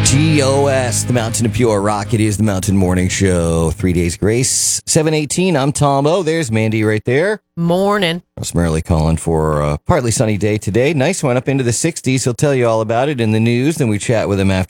WGOS, the Mountain of Pure Rock. It is the Mountain Morning Show. 3 Days Grace, 7:18. I'm Tom O. There's Mandy right there. Morning. Merrily calling for a partly sunny day today. Nice one up into the 60s. He'll tell you all about it in the news. Then we chat with him after